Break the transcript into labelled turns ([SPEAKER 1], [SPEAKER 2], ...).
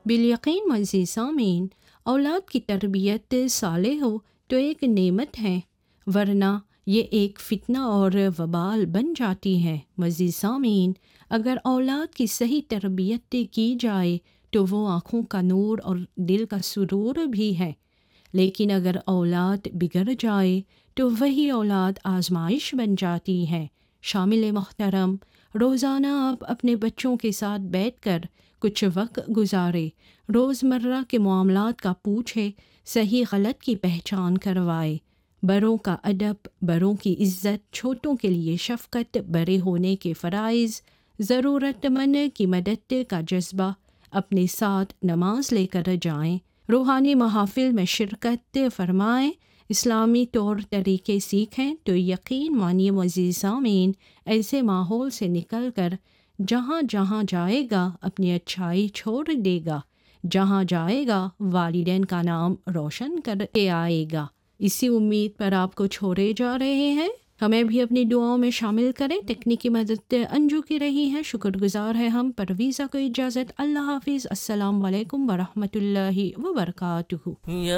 [SPEAKER 1] بالیقین معزز سامعین، اولاد کی تربیت صالح ہو تو ایک نعمت ہے، ورنہ یہ ایک فتنہ اور وبال بن جاتی ہے۔ معزز سامعین، اگر اولاد کی صحیح تربیت کی جائے تو وہ آنکھوں کا نور اور دل کا سرور بھی ہے، لیکن اگر اولاد بگڑ جائے تو وہی اولاد آزمائش بن جاتی ہے۔ شامل محترم، روزانہ آپ اپنے بچوں کے ساتھ بیٹھ کر کچھ وقت گزارے، روزمرہ کے معاملات کا پوچھے، صحیح غلط کی پہچان کروائے، بڑوں کا ادب، بڑوں کی عزت، چھوٹوں کے لیے شفقت، بڑے ہونے کے فرائض، ضرورت مند کی مدد کا جذبہ اپنے ساتھ نماز لے کر جائیں، روحانی محافل میں شرکت فرمائیں، اسلامی طور طریقے سیکھیں تو یقین مانیے معزز سامعین، ایسے ماحول سے نکل کر جہاں جہاں جائے گا اپنی اچھائی چھوڑ دے گا، جہاں جائے گا والدین کا نام روشن کر کے آئے گا۔ اسی امید پر آپ کو چھوڑے جا رہے ہیں، ہمیں بھی اپنی دعاؤں میں شامل کریں۔ تکنیکی مدد انجو کی رہی ہے، شکر گزار ہے ہم۔ پرویزہ کو اجازت، اللہ حافظ، السلام علیکم ورحمۃ اللہ وبرکاتہ۔